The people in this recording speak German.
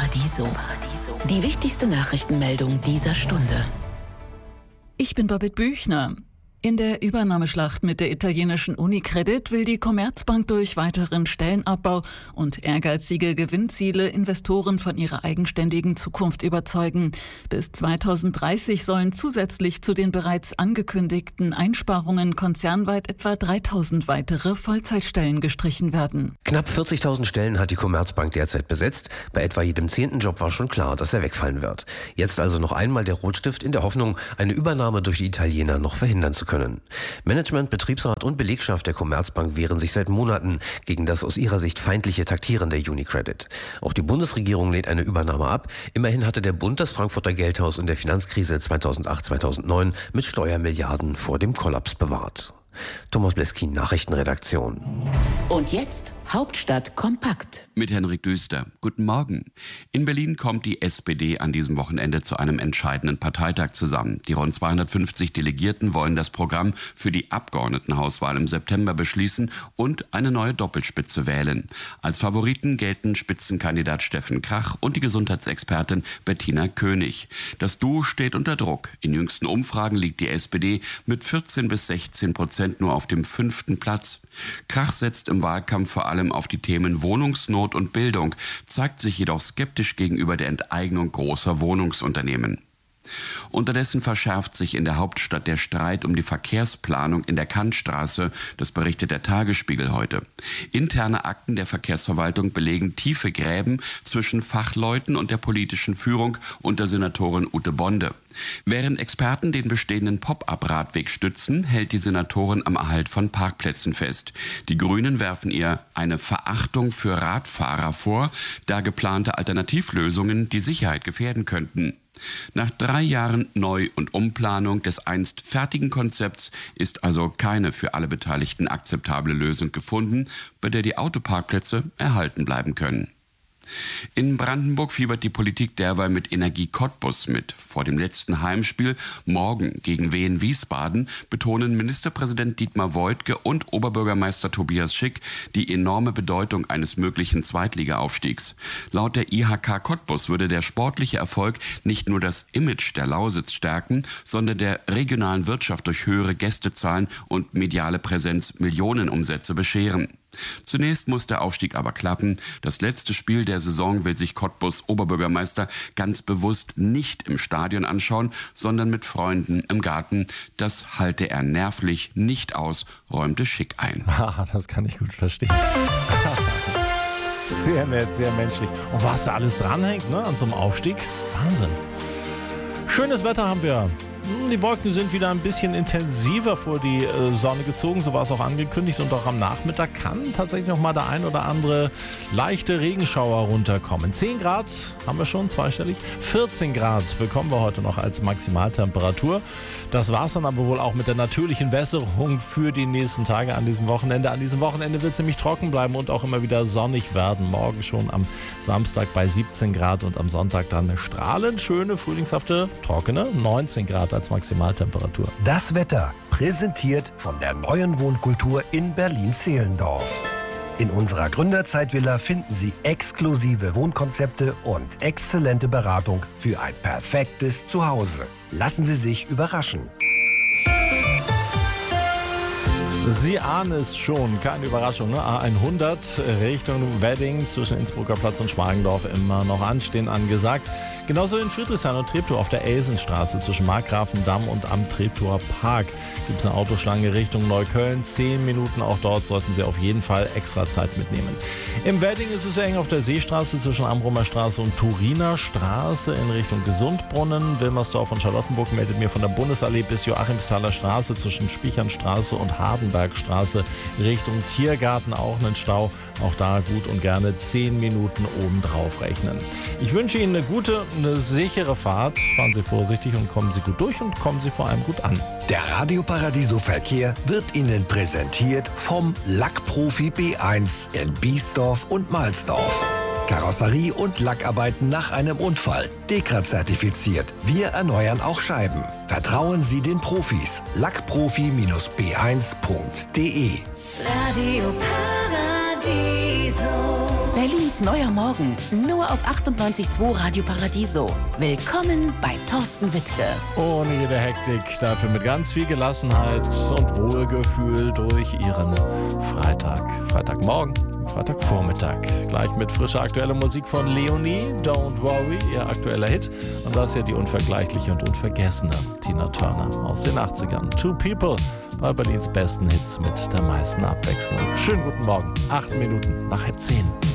Paradiso. Die wichtigste Nachrichtenmeldung dieser Stunde. Ich bin Babette Büchner. In der Übernahmeschlacht mit der italienischen Unicredit will die Commerzbank durch weiteren Stellenabbau und ehrgeizige Gewinnziele Investoren von ihrer eigenständigen Zukunft überzeugen. Bis 2030 sollen zusätzlich zu den bereits angekündigten Einsparungen konzernweit etwa 3.000 weitere Vollzeitstellen gestrichen werden. Knapp 40.000 Stellen hat die Commerzbank derzeit besetzt. Bei etwa jedem 10. Job war schon klar, dass er wegfallen wird. Jetzt also noch einmal der Rotstift in der Hoffnung, eine Übernahme durch die Italiener noch verhindern zu können. Management, Betriebsrat und Belegschaft der Commerzbank wehren sich seit Monaten gegen das aus ihrer Sicht feindliche Taktieren der Unicredit. Auch die Bundesregierung lehnt eine Übernahme ab. Immerhin hatte der Bund das Frankfurter Geldhaus in der Finanzkrise 2008/2009 mit Steuermilliarden vor dem Kollaps bewahrt. Thomas Bleskin, Nachrichtenredaktion. Und jetzt Hauptstadt kompakt. Mit Henrik Düster. Guten Morgen. In Berlin kommt die SPD an diesem Wochenende zu einem entscheidenden Parteitag zusammen. Die rund 250 Delegierten wollen das Programm für die Abgeordnetenhauswahl im September beschließen und eine neue Doppelspitze wählen. Als Favoriten gelten Spitzenkandidat Steffen Krach und die Gesundheitsexpertin Bettina König. Das Duo steht unter Druck. In jüngsten Umfragen liegt die SPD mit 14-16% nur auf dem 5. Platz. Krach setzt im Wahlkampf vor allem auf die Themen Wohnungsnot und Bildung, zeigt sich jedoch skeptisch gegenüber der Enteignung großer Wohnungsunternehmen. Unterdessen verschärft sich in der Hauptstadt der Streit um die Verkehrsplanung in der Kantstraße, das berichtet der Tagesspiegel heute. Interne Akten der Verkehrsverwaltung belegen tiefe Gräben zwischen Fachleuten und der politischen Führung unter Senatorin Ute Bonde. Während Experten den bestehenden Pop-up-Radweg stützen, hält die Senatorin am Erhalt von Parkplätzen fest. Die Grünen werfen ihr eine Verachtung für Radfahrer vor, da geplante Alternativlösungen die Sicherheit gefährden könnten. Nach 3 Jahren Neu- und Umplanung des einst fertigen Konzepts ist also keine für alle Beteiligten akzeptable Lösung gefunden, bei der die Autoparkplätze erhalten bleiben können. In Brandenburg fiebert die Politik derweil mit Energie Cottbus mit. Vor dem letzten Heimspiel morgen gegen Wien-Wiesbaden betonen Ministerpräsident Dietmar Woidke und Oberbürgermeister Tobias Schick die enorme Bedeutung eines möglichen Zweitligaaufstiegs. Laut der IHK Cottbus würde der sportliche Erfolg nicht nur das Image der Lausitz stärken, sondern der regionalen Wirtschaft durch höhere Gästezahlen und mediale Präsenz Millionenumsätze bescheren. Zunächst muss der Aufstieg aber klappen. Das letzte Spiel der Saison will sich Cottbus Oberbürgermeister ganz bewusst nicht im Stadion anschauen, sondern mit Freunden im Garten. Das halte er nervlich nicht aus, räumte Schick ein. Das kann ich gut verstehen. Sehr nett, sehr menschlich. Und was da alles dranhängt, ne, an so einem Aufstieg, Wahnsinn. Schönes Wetter haben wir. Die Wolken sind wieder ein bisschen intensiver vor die Sonne gezogen, so war es auch angekündigt, und auch am Nachmittag kann tatsächlich noch mal der ein oder andere leichte Regenschauer runterkommen. 10 Grad haben wir schon, zweistellig. 14 Grad bekommen wir heute noch als Maximaltemperatur. Das war es dann aber wohl auch mit der natürlichen Wässerung für die nächsten Tage an diesem Wochenende. An diesem Wochenende wird es nämlich trocken bleiben und auch immer wieder sonnig werden. Morgen schon am Samstag bei 17 Grad und am Sonntag dann eine strahlend schöne, frühlingshafte, trockene 19 Grad als Maximaltemperatur. Das Wetter präsentiert von der neuen Wohnkultur in Berlin-Zehlendorf. In unserer Gründerzeitvilla finden Sie exklusive Wohnkonzepte und exzellente Beratung für ein perfektes Zuhause. Lassen Sie sich überraschen. Sie ahnen es schon, keine Überraschung, ne? A100 Richtung Wedding zwischen Innsbrucker Platz und Schmargendorf immer noch anstehen angesagt. Genauso in Friedrichshain und Treptow auf der Elsenstraße zwischen Markgrafendamm und am Treptower Park gibt es eine Autoschlange Richtung Neukölln. 10 Minuten, auch dort sollten Sie auf jeden Fall extra Zeit mitnehmen. Im Wedding ist es sehr eng auf der Seestraße zwischen Amrumer Straße und Turiner Straße in Richtung Gesundbrunnen. Wilmersdorf und Charlottenburg meldet mir von der Bundesallee bis Joachimsthaler Straße zwischen Spichernstraße und Hardenbergstraße Richtung Tiergarten auch einen Stau. Auch da gut und gerne 10 Minuten obendrauf rechnen. Ich wünsche Ihnen eine gute, eine sichere Fahrt. Fahren Sie vorsichtig und kommen Sie gut durch und kommen Sie vor allem gut an. Der Radio Paradiso Verkehr wird Ihnen präsentiert vom Lackprofi B1 in Biesdorf und Mahlsdorf. Karosserie und Lackarbeiten nach einem Unfall. DEKRA zertifiziert. Wir erneuern auch Scheiben. Vertrauen Sie den Profis. Lackprofi-b1.de. Radio Paradiso. Berlins neuer Morgen, nur auf 98.2 Radio Paradiso. Willkommen bei Thorsten Wittke. Ohne jede Hektik, dafür mit ganz viel Gelassenheit und Wohlgefühl durch Ihren Freitagmorgen, Freitagvormittag. Gleich mit frischer aktueller Musik von Leonie, Don't Worry, ihr aktueller Hit. Und das hier die unvergleichliche und unvergessene Tina Turner aus den 80ern. Two People bei Berlins besten Hits mit der meisten Abwechslung. Schönen guten Morgen, 8 Minuten nach 10:30.